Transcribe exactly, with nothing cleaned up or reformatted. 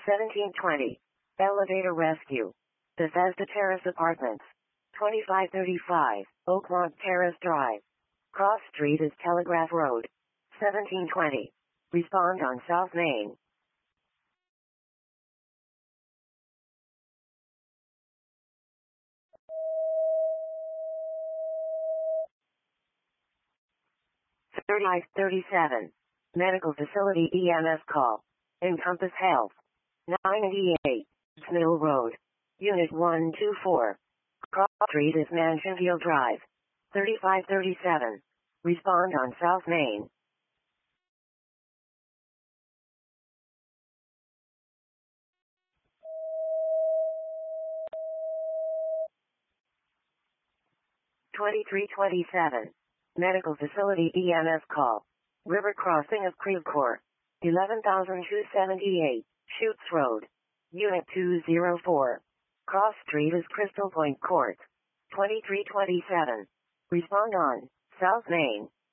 seventeen twenty. Elevator rescue. Bethesda Terrace Apartments. twenty-five thirty-five. Oakmont Terrace Drive. Cross Street is Telegraph Road. seventeen twenty. Respond on South Main. thirty-five thirty-seven. Medical Facility E M S call. Encompass Health. ninety-eight. Mill Road. Unit one two four. Cross Street is Mansionville Drive. thirty-five thirty-seven. Respond on South Main. twenty-three twenty-seven. Medical Facility E M S call. River Crossing of Creve Coeur. eleven thousand two hundred seventy-eight. Chutes Road. Unit two oh four. Cross Street is Crystal Point Court. twenty-three twenty-seven. Respond on South Main.